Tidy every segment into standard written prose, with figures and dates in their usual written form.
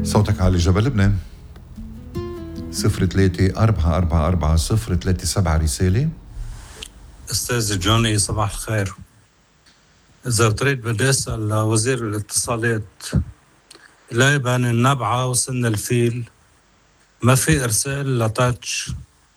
صوتك عالي جبل لبنان 03-444-037 رسالة. أستاذ جوني صباح الخير. إذا بتريد بدي أسأل وزير الاتصالات، لا يبان النبعة وسن الفيل ما في إرسال لتاتش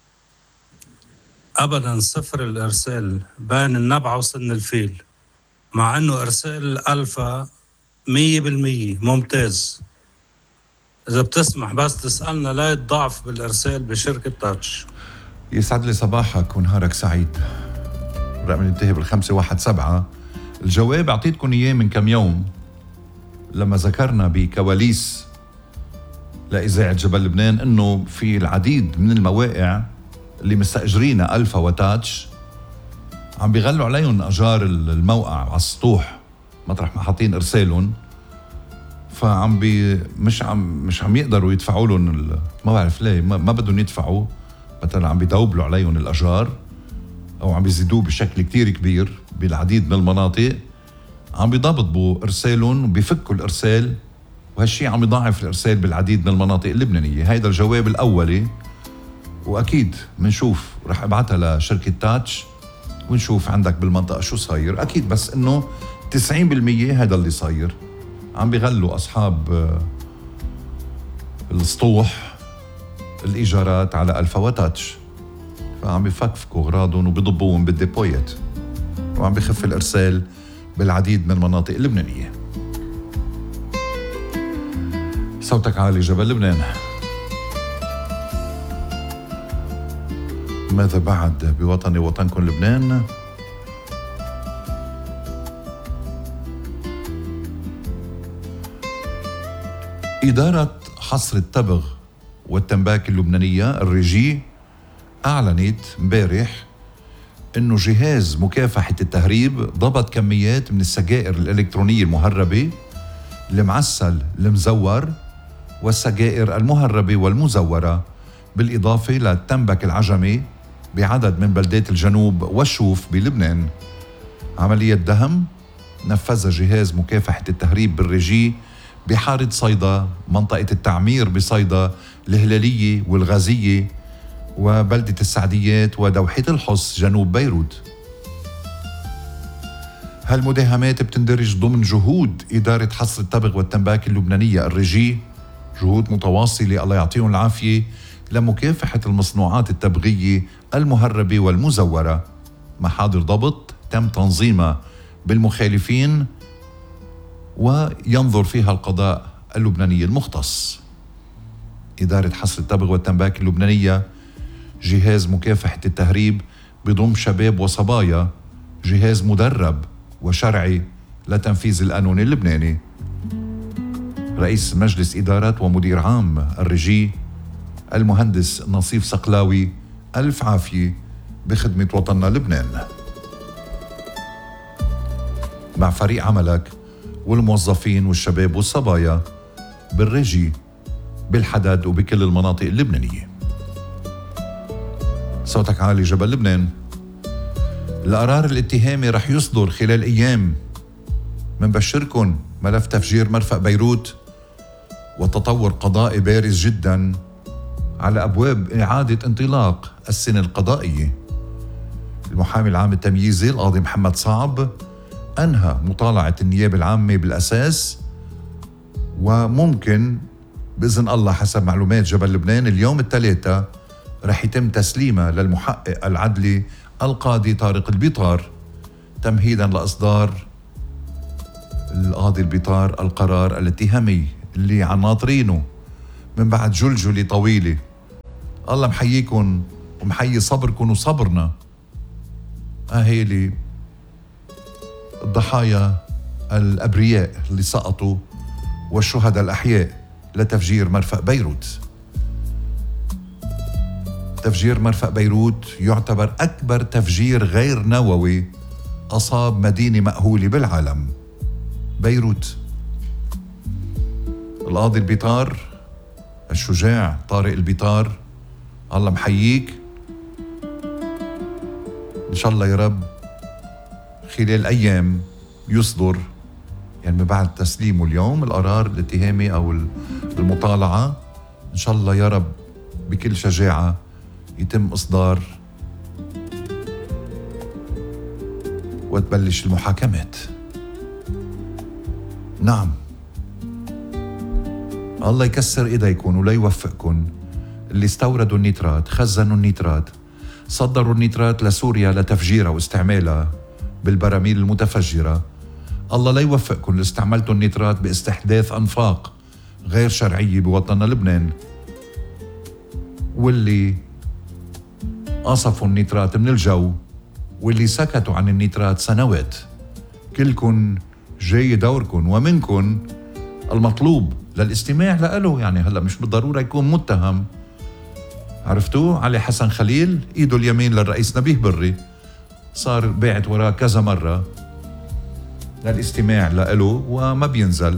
أبدا، صفر الإرسال، بان النبعة وسن الفيل، مع أنه إرسال ألفا 100% ممتاز. إذا بتسمح بس تسألنا لا يتضاعف بالإرسال بشركة تاتش. يسعد لي صباحك ونهارك سعيد. الرقم ينتهي بال517. الجواب أعطيتكم إياه من كم يوم لما ذكرنا بكواليس لإذاعة جبل لبنان إنه في العديد من المواقع اللي مستأجرينها ألفا وتاتش عم بيغلوا عليهم أجار الموقع على السطوح مطرح ما حاطين إرسالهم، فعم مش عم يقدروا يدفعوا لهم ما بعرف ليه، ما بدهم يدفعوا، مثلا عم بيدوبلوا عليهم الأجار أو عم بيزيدوه بشكل كتير كبير بالعديد من المناطق، عم بيضبطوا إرسالهم وبيفكوا الإرسال، وهالشي عم يضاعف الإرسال بالعديد من المناطق اللبنانية. هيدا الجواب الأولي، وأكيد منشوف رح أبعتها لشركة تاتش ونشوف عندك بالمنطقة شو صاير. أكيد بس إنه 90% هذا اللي صاير، عم بيغلوا أصحاب السطوح الإيجارات على ألفا وتاتش، فعم بيفكفكوا أغراضهم وبيضبوهم بالديبويات، وعم بيخف الإرسال بالعديد من المناطق اللبنانية. صوتك عالي جبل لبنان. ماذا بعد بوطني وطنكم لبنان؟ إدارة حصر التبغ والتنباك اللبنانية الريجي أعلنت امبارح إنه جهاز مكافحة التهريب ضبط كميات من السجائر الإلكترونية المهربة، المعسل المزور، والسجائر المهربة والمزورة، بالإضافة للتنبك العجمي بعدد من بلدات الجنوب والشوف بلبنان. عملية دهم نفذها جهاز مكافحة التهريب بالريجي بحارة صيدا، منطقة التعمير بصيدا، الهلالية والغازية وبلدة السعديات ودوحة الحص جنوب بيروت. هالمداهمات بتندرج ضمن جهود إدارة حصر التبغ والتنباك اللبنانية الريجي، جهود متواصلة الله يعطيهم العافية لمكافحة المصنوعات التبغية المهربة والمزورة. محاضر ضبط تم تنظيمها بالمخالفين وينظر فيها القضاء اللبناني المختص. إدارة حصر التبغ والتنباك اللبنانية جهاز مكافحة التهريب بضم شباب وصبايا، جهاز مدرب وشرعي لتنفيذ القانون اللبناني. رئيس مجلس إدارة ومدير عام الريجي المهندس نصيف صقلاوي، ألف عافية بخدمة وطننا لبنان. مع فريق عملك والموظفين والشباب والصبايا بالريجي بالحدد وبكل المناطق اللبنانية. صوتك عالي جبل لبنان. القرار الاتهامي رح يصدر خلال أيام. منبشركن ملف تفجير مرفأ بيروت وتطور قضائي بارز جدا على أبواب إعادة انطلاق السنة القضائية. المحامي العام التمييزي القاضي محمد صعب أنهى مطالعة النيابة العامة بالأساس، وممكن بإذن الله حسب معلومات جبل لبنان اليوم الثلاثاء رح يتم تسليمها للمحقق العدلي القاضي طارق البيطار، تمهيدا لإصدار القاضي البيطار القرار الاتهامي اللي عن ناطرينه من بعد جلجلة طويلة. الله محييكم ومحيي صبركم وصبرنا أهالي الضحايا الأبرياء اللي سقطوا والشهداء الأحياء لتفجير مرفأ بيروت. تفجير مرفأ بيروت يعتبر أكبر تفجير غير نووي أصاب مدينة مأهولة بالعالم، بيروت. القاضي البيطار الشجاع طارق البيطار، الله محييك، إن شاء الله يا رب خلال أيام يصدر يعني من بعد تسليمه اليوم القرار الاتهامي أو المطالعة، إن شاء الله يا رب بكل شجاعة يتم إصدار وتبلش المحاكمات. نعم، الله يكسر ايديكم ولا يوفقكم. اللي استوردوا النيترات، خزنوا النيترات، صدروا النيترات لسوريا لتفجيرها واستعمالها بالبراميل المتفجرة، الله لا يوفقكم اللي استعملتوا النيترات باستحداث أنفاق غير شرعية بوطننا لبنان، واللي قصفوا النيترات من الجو، واللي سكتوا عن النيترات سنوات. كلكن جاي دوركن، ومنكن المطلوب للاستماع لأله. يعني هلأ مش بالضرورة يكون متهم. عرفتوا علي حسن خليل ايده اليمين للرئيس نبيه بري، صار باعت وراه كذا مرة للاستماع لأله وما بينزل.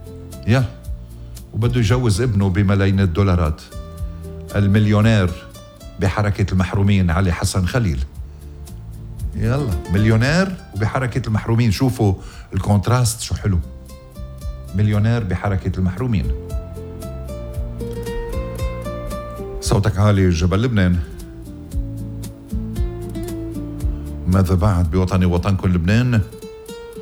وبده يجوز ابنه بملايين الدولارات، المليونير بحركة المحرومين علي حسن خليل. يلا، مليونير وبحركة المحرومين، شوفوا الكونتراست شو حلو. مليونير بحركة المحرومين. صوتك عالي جبل لبنان. ماذا بعد بوطني وطنكم لبنان؟